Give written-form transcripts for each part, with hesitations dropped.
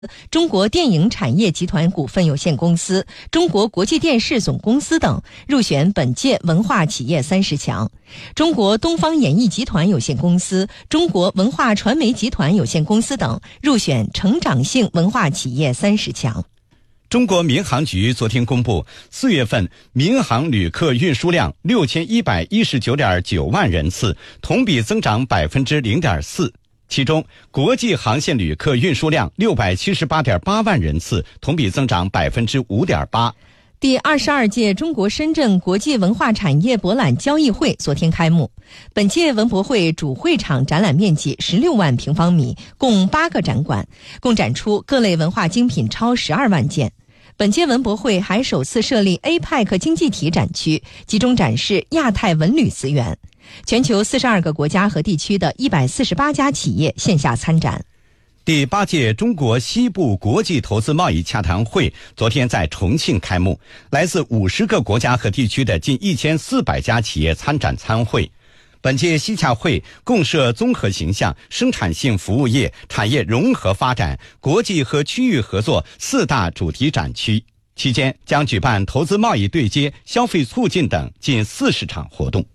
中国电影产业集团股份有限公司、中国国际电视总公司等入选本届文化企业30强。中国东方演艺集团有限公司、中国文化传媒集团有限公司等入选成长性文化企业30强。 中国民航局昨天公布，4月份民航旅客运输量6119.9万人次，同比增长0.4%。其中，国际航线旅客运输量678.8万人次，同比增长5.8%。 第22届中国深圳国际文化产业博览交易会昨天开幕。本届文博会主会场展览面积16万平方米，共8个展馆，共展出各类文化精品超12万件。本届文博会还首次设立 APEC 经济体展区，集中展示亚太文旅资源。全球42个国家和地区的148家企业线下参展。 第8届中国西部国际投资贸易洽谈会昨天在重庆开幕，来自50个国家和地区的近1400家企业参展参会。本届西洽会共设综合形象、生产性服务业、产业融合发展、国际和区域合作4大主题展区，期间将举办投资贸易对接、消费促进等近40场活动。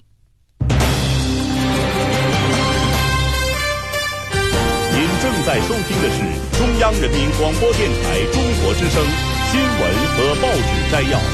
您正在收听的是中央人民广播电台中国之声新闻和报纸摘要。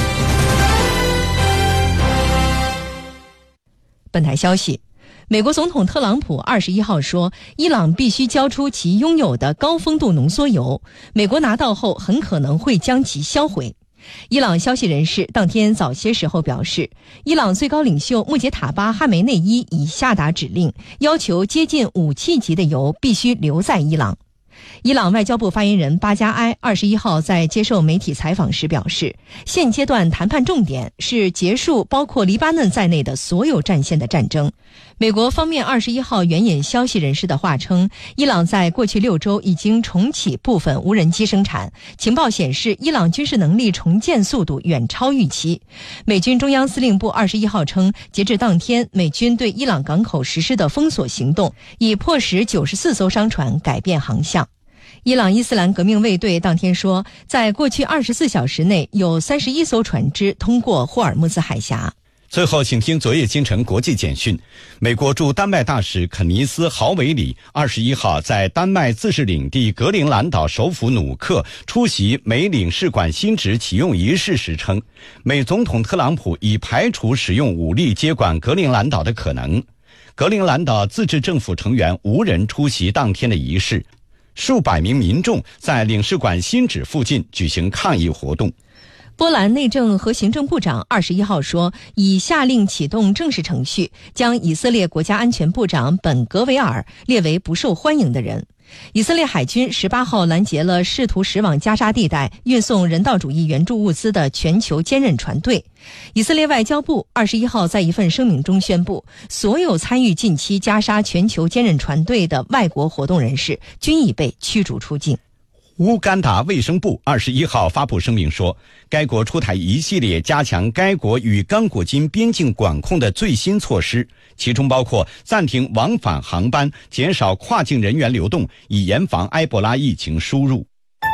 本台消息，美国总统特朗普21号说，伊朗必须交出其拥有的高丰度浓缩铀，美国拿到后很可能会将其销毁。伊朗消息人士当天早些时候表示，伊朗最高领袖穆杰塔巴哈梅内伊已下达指令，要求接近武器级的铀必须留在伊朗。伊朗外交部发言人巴加埃21号在接受媒体采访时表示，现阶段谈判重点是结束包括黎巴嫩在内的所有战线的战争。美国方面21号援引消息人士的话称，伊朗在过去6周已经重启部分无人机生产，情报显示伊朗军事能力重建速度远超预期。美军中央司令部21号称，截至当天，美军对伊朗港口实施的封锁行动已迫使94艘商船改变航向。伊朗伊斯兰革命卫队当天说，在过去24小时内有31艘船只通过霍尔木兹海峡。 最后，请听昨夜今晨国际简讯。美国驻丹麦大使肯尼斯·豪维里21号在丹麦自治领地格陵兰岛首府努克出席美领事馆新址启用仪式时称，美总统特朗普已排除使用武力接管格陵兰岛的可能。格陵兰岛自治政府成员无人出席当天的仪式。数百名民众在领事馆新址附近举行抗议活动。 波兰内政和行政部长21号说，已下令启动正式程序，将以色列国家安全部长本格维尔列为不受欢迎的人。以色列海军18号拦截了试图驶往加沙地带运送人道主义援助物资的全球坚韧船队。以色列外交部21号在一份声明中宣布，所有参与近期加沙全球坚韧船队的外国活动人士均已被驱逐出境。 乌干达卫生部21号发布声明说，该国出台一系列加强该国与刚果金边境管控的最新措施，其中包括暂停往返航班，减少跨境人员流动，以严防埃博拉疫情输入。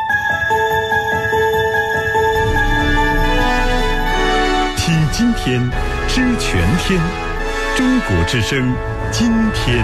听今天，知全天，中国之声，今天。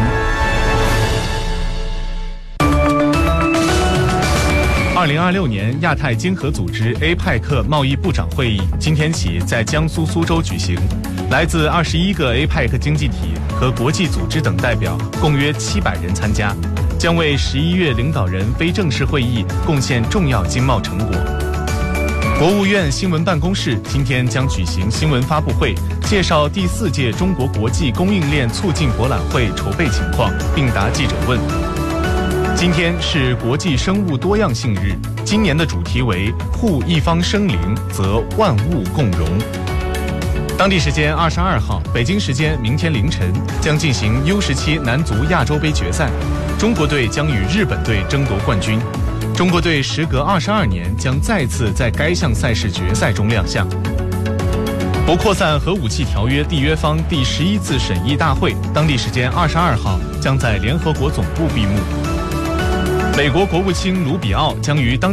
2026年亚太经合组织 APEC 贸易部长会议今天起在江苏苏州举行，来自21个 APEC 经济体和国际组织等代表，共约700人参加，将为11月领导人非正式会议贡献重要经贸成果。国务院新闻办公室今天将举行新闻发布会，介绍第4届中国国际供应链促进博览会筹备情况，并答记者问。今天是国际生物多样性日，今年的主题为护一方生灵，则万物共荣。当地时间22号，北京时间明天凌晨将进行 U17 男足亚洲杯决赛，中国队将与日本队争夺冠军。中国队时隔22年将再次在该项赛事决赛中亮相。不扩散核武器条约缔约方第11次审议大会，当地时间22号将在联合国总部闭幕。 美国国务卿卢比奥将于当